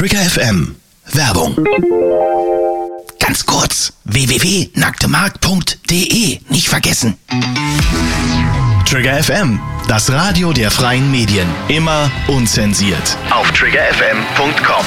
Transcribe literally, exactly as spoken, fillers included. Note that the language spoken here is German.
Trigger F M. Werbung. Ganz kurz, w w w punkt nacktemarkt punkt de, nicht vergessen. Trigger F M, das Radio der freien Medien. Immer unzensiert. Auf trigger f m punkt com.